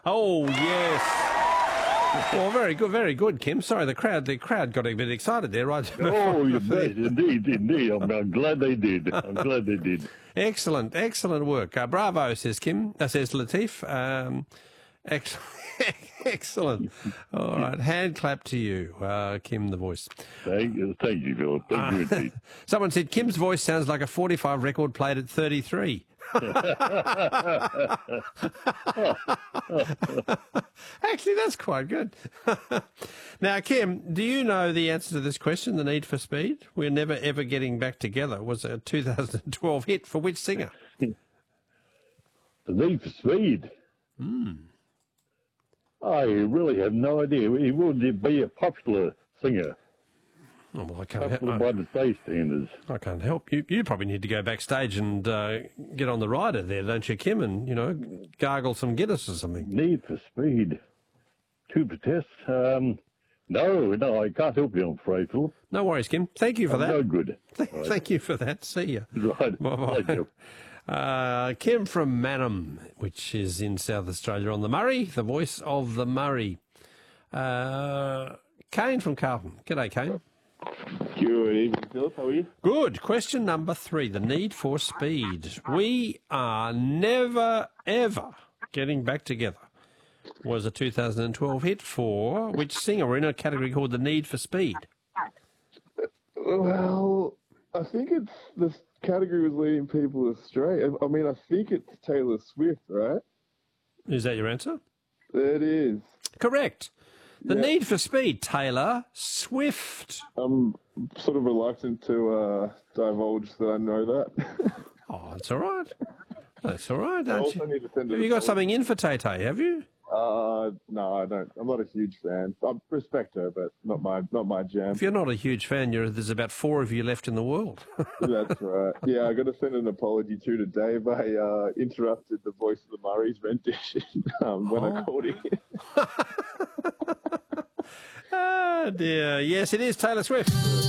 Oh, yes. Well, very good, Kim. Sorry, the crowd got a bit excited there, right? Oh, indeed. I'm glad they did. Excellent work. Bravo, says Kim. Says Latif. Excellent. All right, hand clap to you, Kim, the voice. Thank you, Philip. Thank you indeed. Someone said Kim's voice sounds like a 45 record played at 33. Actually, that's quite good. Now, Kim, do you know the answer to this question, The Need for Speed? We're Never Ever Getting Back Together was a 2012 hit for which singer? The Need for Speed? I really have no idea. He would be a popular singer. Oh, well, I can't Popular by the state standards. I can't help you. You probably need to go backstage and get on the rider there, don't you, Kim? And, gargle some Guinness or something. Need for Speed. To protest? No, I can't help you, I'm afraid, Philip. No worries, Kim. Thank you for that. No good. Thank you for that. See you. Right. Bye-bye. Kim from Mannum, which is in South Australia on the Murray, the voice of the Murray. Kane from Carlton. G'day, Kane. Good evening, Philip. How are you? Good. Question number 3, The Need for Speed. We Are Never Ever Getting Back Together was a 2012 hit for which singer? We're in a category called The Need for Speed. Well, I think this category was leading people astray. I mean, I think it's Taylor Swift, right? Is that your answer? It is. Correct. The Need for Speed, Taylor Swift. I'm sort of reluctant to divulge that I know that. Oh, that's all right. That's all right, I don't also you? need to send Have you got something in for Tay-Tay, have you? No, I don't. I'm not a huge fan. I respect her, but not my jam. If you're not a huge fan, there's about 4 of you left in the world. That's right. Yeah, I got to send an apology too to Dave. I interrupted the Voice of the Murray's rendition when I called in. Oh, dear. Yes, it is Taylor Swift.